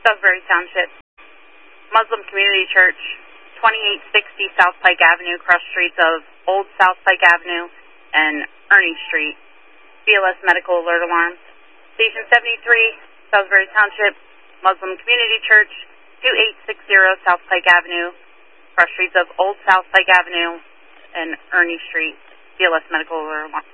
Salisbury Township, Muslim Community Church, 2860 South Pike Avenue, cross streets of Old South Pike Avenue and Ernie Street. BLS Medical Alert Alarms. Station 73, Salisbury Township, Muslim Community Church, 2860 South Pike Avenue, cross streets of Old South Pike Avenue and Ernie Street. BLS Medical Alert Alarms.